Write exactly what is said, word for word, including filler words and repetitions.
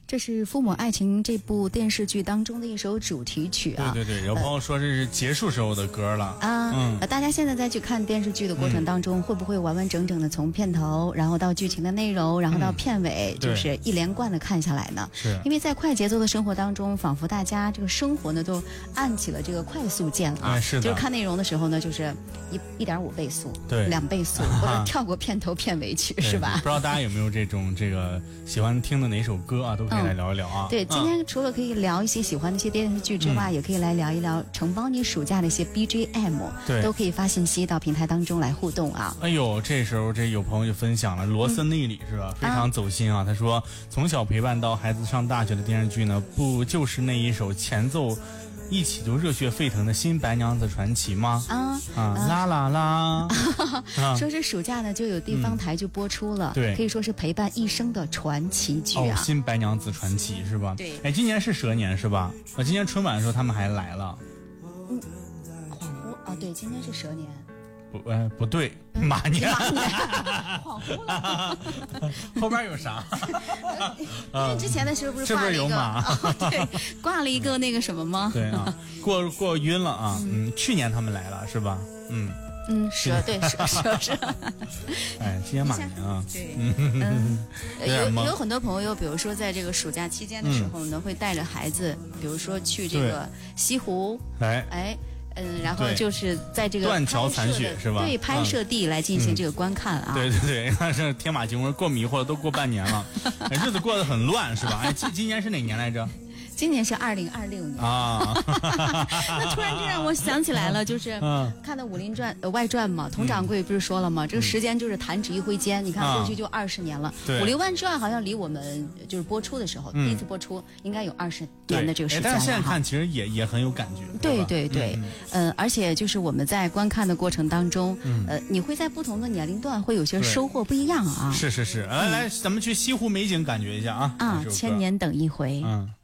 这是《父母爱情》这部电视剧当中的一首主题曲啊。 对对对，有朋友说这是结束时候的歌了啊。嗯，大家现在在去看电视剧的过程当中，嗯、会不会完完整整的从片头，然后到剧情的内容，然后到片尾，嗯、就是一连贯的看下来呢？ 是。 因为在快节奏的生活当中，仿佛大家这个生活呢都按起了这个快速键啊。 哎、是的。 就是看内容的时候呢，就是一一点五倍速， 对， 两倍速，或者跳过片头片尾曲，是吧？ 不知道大家有没有这种这个喜欢听的哪首歌啊，都可以来聊一聊啊。 嗯、对，今天除了可以聊一些喜欢的一些电视剧之外，嗯、也可以来聊一聊承包你暑假的一些 B G M， 对， 都可以发信息到平台当中来互动啊。 哎呦，这时候这有朋友就分享了罗森内里、嗯、是吧？非常走心啊。他说，从小陪伴到孩子上大学的电视剧呢，不就是那一首前奏一起就热血沸腾的新白娘子传奇吗？啊啊啦啦啦！ 啊、说是暑假呢，就有地方台就播出了， 嗯、对， 可以说是陪伴一生的传奇剧啊。 哦，新白娘子传奇是吧？ 对。 哎，今年是蛇年是吧？啊，今年春晚的时候他们还来了。 嗯，恍惚啊，对，今天是蛇年。 不，呃，不对，马年。 马年，恍惚了。 后边有啥？ 因为之前的时候不是挂了一个， 是不是有马？ 哦、对，挂了一个那个什么吗？ 对啊，过过晕了啊。嗯，去年他们来了是吧？嗯嗯，蛇对蛇蛇是。 哎，今年马年啊。 对，嗯，有有很多朋友，比如说在这个暑假期间的时候呢，嗯、会带着孩子，比如说去这个西湖， 哎哎。嗯，然后就是在这个断桥残雪是吧？ 对，拍摄地来进行这个观看啊。 嗯、对对对，但是天马行空，过迷糊了，都过半年了，日子过得很乱是吧？哎，今今年是哪年来着？ 今年是二零二六年啊， 那突然就让我想起来了，就是看到《武林传》呃外传嘛，佟掌柜不是说了吗？嗯、这个时间就是弹指一挥间，你看过去就二十年了。 对， 《武林外传》好像离我们就是播出的时候，嗯、第一次播出应该有二十年的这个时间了。 但是现在看其实也也很有感觉。 对对对，嗯、呃，而且就是我们在观看的过程当中，嗯、呃，你会在不同的年龄段会有些收获不一样啊。 是是是，来来，咱们去西湖美景感觉一下啊。 啊，千年等一回。 嗯。